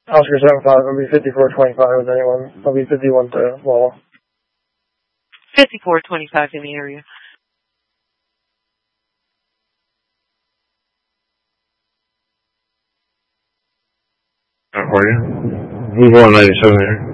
Oscar 75, it'll be 5425 with anyone. It'll be 51 to Wawa. 5425 in the area. For you. Who's 197 here?